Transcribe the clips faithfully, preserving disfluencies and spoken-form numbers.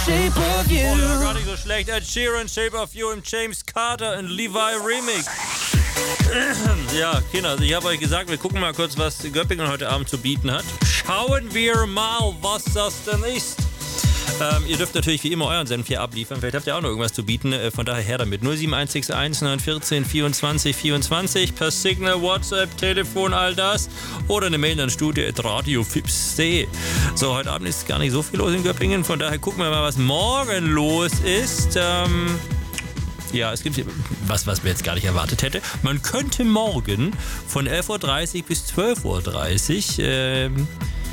Shape of You. Oh, ja, gar nicht so schlecht. Ed Sheeran, Shape of You im James Carter und Levi Remix. Ja, Kinder, also ich habe euch gesagt, wir gucken mal kurz, was Göppingen heute Abend zu bieten hat. Schauen wir mal, was das denn ist. Ähm, ihr dürft natürlich wie immer euren Senf hier abliefern. Vielleicht habt ihr auch noch irgendwas zu bieten. Äh, von daher her damit. null sieben eins sechs eins neun eins vier vierundzwanzig vierundzwanzig per Signal, WhatsApp, Telefon, all das. Oder eine Mail an studio at radiofips punkt de. So, heute Abend ist gar nicht so viel los in Göppingen. Von daher gucken wir mal, was morgen los ist. Ähm... Ja, es gibt was, was wir jetzt gar nicht erwartet hätte. Man könnte morgen von elf Uhr dreißig bis zwölf Uhr dreißig ähm,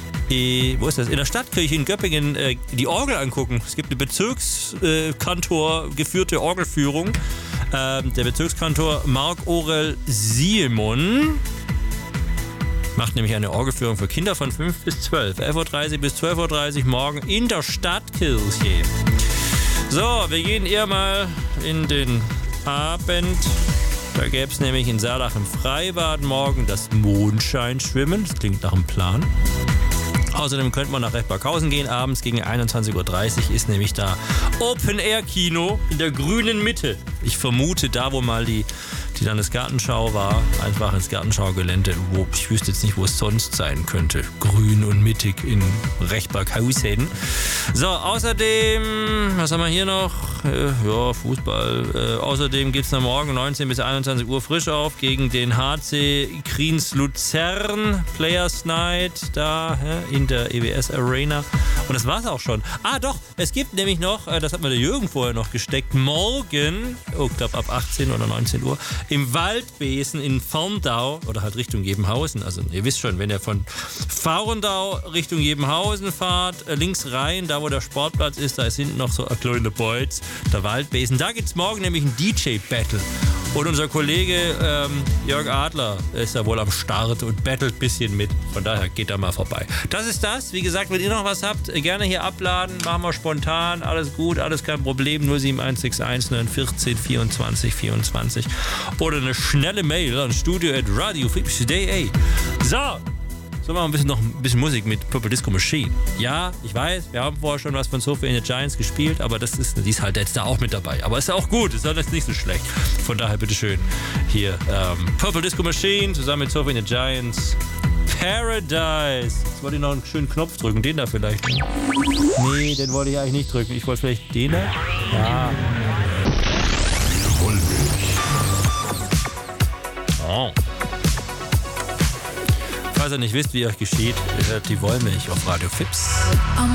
äh, wo ist das? In der Stadtkirche in Göppingen äh, die Orgel angucken. Es gibt eine Bezirkskantor äh, geführte Orgelführung. Ähm, der Bezirkskantor Marc Aurel Siemon macht nämlich eine Orgelführung für Kinder von fünf bis zwölf. elf Uhr dreißig bis zwölf Uhr dreißig morgen in der Stadtkirche. So, wir gehen eher mal in den Abend. Da gäbe es nämlich in Saarlach im Freibad morgen das Mondscheinschwimmen. Das klingt nach einem Plan. Außerdem könnte man nach Rechtbarkhausen gehen. Abends gegen einundzwanzig Uhr dreißig ist nämlich da Open-Air-Kino in der grünen Mitte. Ich vermute, da wo mal die, die Landesgartenschau war, einfach ins Gartenschaugelände. Wo, ich wüsste jetzt nicht, wo es sonst sein könnte. Grün und mittig in Rechtbarkhausen. So, außerdem, was haben wir hier noch? Äh, ja, Fußball. Äh, außerdem gibt es noch morgen neunzehn bis einundzwanzig Uhr frisch auf gegen den H C Kriens Luzern. Players Night da hä, in der E W S Arena. Und das war's auch schon. Ah doch, es gibt nämlich noch, äh, das hat mir der Jürgen vorher noch gesteckt, morgen, oh, ich glaube ab achtzehn oder neunzehn Uhr, im Waldbesen in Vorndau oder halt Richtung Gebenhausen. Also ihr wisst schon, wenn ihr von Vorndau Richtung Gebenhausen fahrt, äh, links rein, da wo der Sportplatz ist, da ist hinten noch so ein kleiner Beutz, der Waldbesen. Da gibt's morgen nämlich ein D J-Battle. Und unser Kollege ähm, Jörg Adler ist da wohl am Start und battelt ein bisschen mit. Von daher geht da mal vorbei. Das ist das. Wie gesagt, wenn ihr noch was habt, gerne hier abladen. Machen wir spontan. Alles gut, alles kein Problem. null sieben eins sechs eins neun eins vier vierundzwanzig vierundzwanzig. Oder eine schnelle Mail an studio at radiofips punkt de. So. So, machen wir ein bisschen, noch ein bisschen Musik mit Purple Disco Machine. Ja, ich weiß, wir haben vorher schon was von Sophie and the Giants gespielt, aber das ist, die ist halt jetzt da auch mit dabei. Aber ist ja auch gut, ist halt jetzt nicht so schlecht. Von daher bitteschön hier ähm, Purple Disco Machine zusammen mit Sophie and the Giants. Paradise. Jetzt wollte ich noch einen schönen Knopf drücken, den da vielleicht. Nee, den wollte ich eigentlich nicht drücken. Ich wollte vielleicht den da. Ja. Oh. Falls ihr nicht wisst, wie euch geschieht, hört die Wollmilch auf Radio Fips. I'm